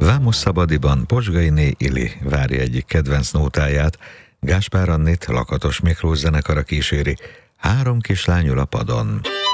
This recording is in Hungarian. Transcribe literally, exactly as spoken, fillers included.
Vámos Szabadiban Pozsgainé Ili várja egyik kedvenc nótáját, Gáspár Annit Lakatos Miklós zenekara kíséri, Három kislányul a padon.